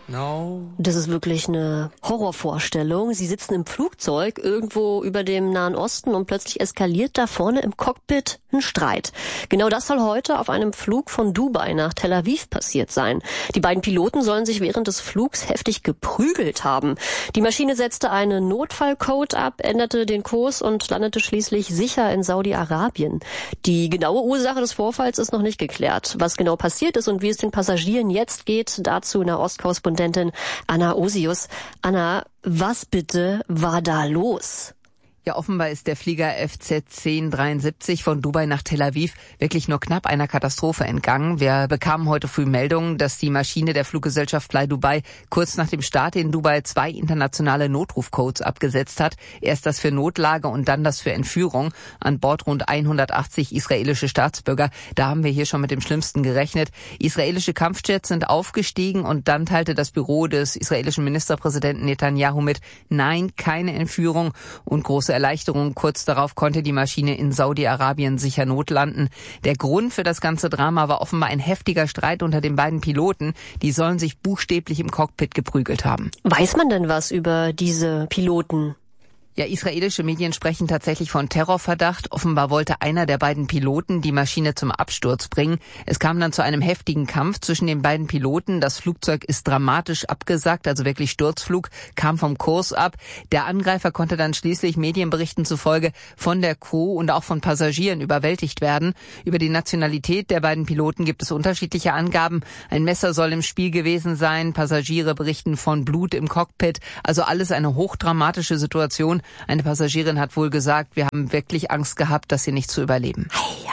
Das ist wirklich eine Horrorvorstellung. Sie sitzen im Flugzeug irgendwo über dem Nahen Osten und plötzlich eskaliert da vorne im Cockpit ein Streit. Genau das soll heute auf einem Flug von Dubai nach Tel Aviv passiert sein. Die beiden Piloten sollen sich während des Flugs heftig geprügelt haben. Die Maschine setzte einen Notfallcode ab, änderte den Kurs und landete schließlich sicher in Saudi-Arabien. Die genaue Ursache des Vorfalls ist noch nicht geklärt. Was genau passiert ist und wie es den Passagieren jetzt geht, dazu Nahostkorrespondentin Anna Osius. Anna, was bitte war da los? Ja, offenbar ist der Flieger FZ 1073 von Dubai nach Tel Aviv wirklich nur knapp einer Katastrophe entgangen. Wir bekamen heute früh Meldungen, dass die Maschine der Fluggesellschaft Fly Dubai kurz nach dem Start in Dubai 2 internationale Notrufcodes abgesetzt hat. Erst das für Notlage und dann das für Entführung. An Bord rund 180 israelische Staatsbürger. Da haben wir hier schon mit dem Schlimmsten gerechnet. Israelische Kampfjets sind aufgestiegen und dann teilte das Büro des israelischen Ministerpräsidenten Netanyahu mit: Nein, keine Entführung und große Erleichterung. Kurz darauf konnte die Maschine in Saudi-Arabien sicher notlanden. Der Grund für das ganze Drama war offenbar ein heftiger Streit unter den beiden Piloten. Die sollen sich buchstäblich im Cockpit geprügelt haben. Weiß man denn was über diese Piloten? Ja, israelische Medien sprechen tatsächlich von Terrorverdacht. Offenbar wollte einer der beiden Piloten die Maschine zum Absturz bringen. Es kam dann zu einem heftigen Kampf zwischen den beiden Piloten. Das Flugzeug ist dramatisch abgesackt, also wirklich Sturzflug, kam vom Kurs ab. Der Angreifer konnte dann schließlich Medienberichten zufolge von der Crew und auch von Passagieren überwältigt werden. Über die Nationalität der beiden Piloten gibt es unterschiedliche Angaben. Ein Messer soll im Spiel gewesen sein. Passagiere berichten von Blut im Cockpit. Also alles eine hochdramatische Situation. Eine Passagierin hat wohl gesagt, wir haben wirklich Angst gehabt, das hier nicht zu überleben.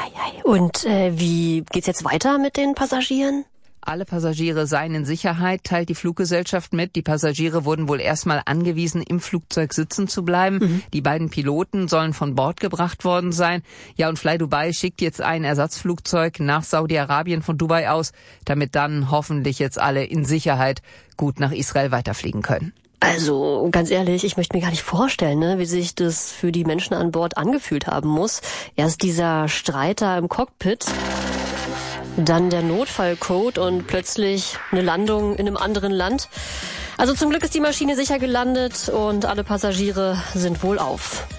Und wie geht's jetzt weiter mit den Passagieren? Alle Passagiere seien in Sicherheit, teilt die Fluggesellschaft mit. Die Passagiere wurden wohl erstmal angewiesen, im Flugzeug sitzen zu bleiben. Die beiden Piloten sollen von Bord gebracht worden sein. Ja, und Fly Dubai schickt jetzt ein Ersatzflugzeug nach Saudi-Arabien von Dubai aus, damit dann hoffentlich jetzt alle in Sicherheit gut nach Israel weiterfliegen können. Also, ganz ehrlich, ich möchte mir gar nicht vorstellen, wie sich das für die Menschen an Bord angefühlt haben muss. Erst dieser Streit da im Cockpit, dann der Notfallcode und plötzlich eine Landung in einem anderen Land. Also zum Glück ist die Maschine sicher gelandet und alle Passagiere sind wohlauf.